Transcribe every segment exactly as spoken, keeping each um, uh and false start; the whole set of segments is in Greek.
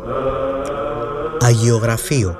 Αγιογραφείο.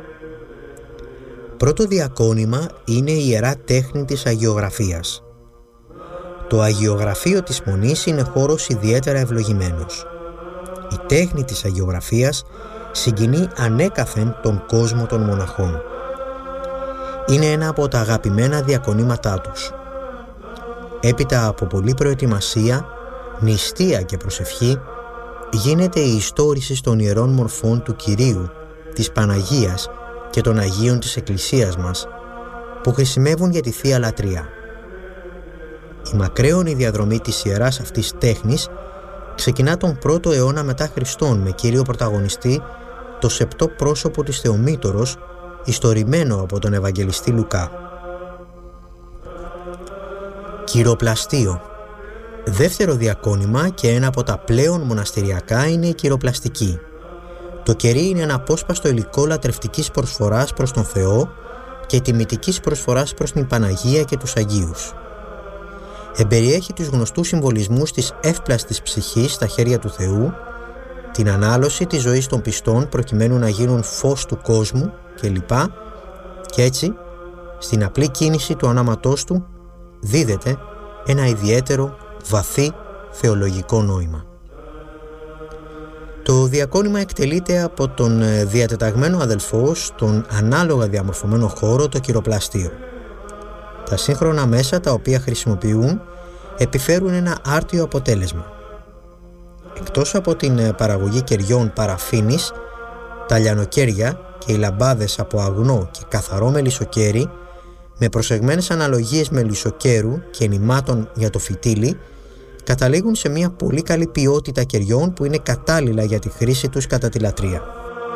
Πρώτο διακόνημα είναι η ιερά τέχνη της αγιογραφίας. Το αγιογραφείο της Μονής είναι χώρος ιδιαίτερα ευλογημένος. Η τέχνη της αγιογραφίας συγκινεί ανέκαθεν τον κόσμο των μοναχών. Είναι ένα από τα αγαπημένα διακονήματά τους. Έπειτα από πολλή προετοιμασία, νηστεία και προσευχή, γίνεται η ιστόρηση των ιερών μορφών του Κυρίου, της Παναγίας και των Αγίων της Εκκλησίας μας, που χρησιμεύουν για τη Θεία Λατρεία. Η μακραίωνη διαδρομή της ιεράς αυτής τέχνης ξεκινά τον πρώτο αιώνα μετά Χριστόν με κύριο πρωταγωνιστή το σεπτό πρόσωπο της Θεομήτωρος, ιστορημένο από τον Ευαγγελιστή Λουκά. Κυροπλαστείο. Δεύτερο διακόνημα και ένα από τα πλέον μοναστηριακά είναι η κυροπλαστική. Το κερί είναι ένα απόσπαστο υλικό λατρευτικής προσφοράς προς τον Θεό και τιμητικής προσφοράς προς την Παναγία και τους Αγίους. Εμπεριέχει τους γνωστούς συμβολισμούς της εύπλαστης ψυχής στα χέρια του Θεού, την ανάλωση της ζωής των πιστών προκειμένου να γίνουν φως του κόσμου κλπ. Και έτσι, στην απλή κίνηση του ονόματός του δίδεται ένα ιδιαίτερο βαθύ θεολογικό νόημα. Το διακόνημα εκτελείται από τον διατεταγμένο αδελφό στον ανάλογα διαμορφωμένο χώρο, το κυροπλαστείο. Τα σύγχρονα μέσα τα οποία χρησιμοποιούν επιφέρουν ένα άρτιο αποτέλεσμα. Εκτός από την παραγωγή κεριών παραφίνης, τα λιανοκέρια και οι λαμπάδες από αγνό και καθαρό μελισσοκέρι, με προσεγμένες αναλογίες μελισσοκέρου και νημάτων για το φυτίλι, καταλήγουν σε μια πολύ καλή ποιότητα κεριών που είναι κατάλληλα για τη χρήση τους κατά τη λατρεία.